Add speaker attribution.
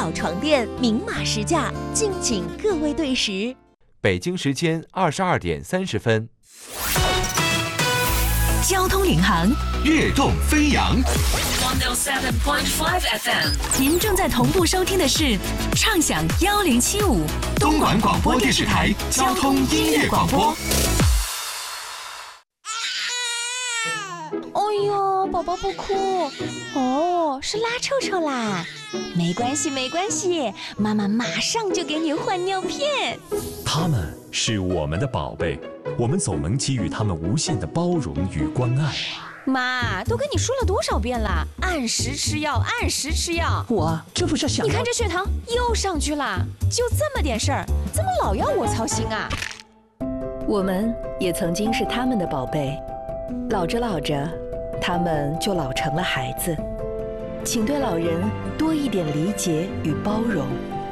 Speaker 1: 宝床垫明码实价，敬请各位对时。
Speaker 2: 北京时间22点30分。
Speaker 3: 交通领航，
Speaker 4: 跃动飞扬。
Speaker 3: 107.5 FM， 您正在同步收听的是畅享1075
Speaker 4: 东莞广播电视台交通音乐广播。
Speaker 1: 哎呦，宝宝不哭哦，是拉臭臭啦。没关系没关系，妈妈马上就给你换尿片。
Speaker 5: 他们是我们的宝贝，我们总能给予他们无限的包容与关爱。
Speaker 1: 妈，都跟你说了多少遍了，按时吃药，按时吃药。
Speaker 6: 我这不是想……
Speaker 1: 你看这血糖又上去了，就这么点事儿，怎么老要我操心啊？
Speaker 3: 我们也曾经是他们的宝贝，老着老着，他们就老成了孩子。请对老人多一点理解与包容。